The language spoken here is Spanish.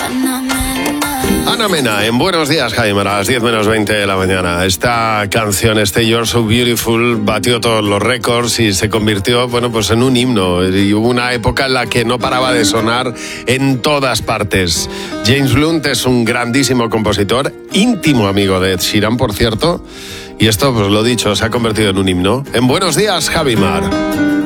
Ana Mena, en Buenos Días, Jaime, a las 10 menos 20 de la mañana. Esta canción, You're So Beautiful, batió todos los récords y se convirtió, pues en un himno. Y hubo una época en la que no paraba de sonar en todas partes. James Blunt es un grandísimo compositor, íntimo amigo de Ed Sheeran, por cierto. Y esto, lo dicho, se ha convertido en un himno. En Buenos Días, Javi Mar.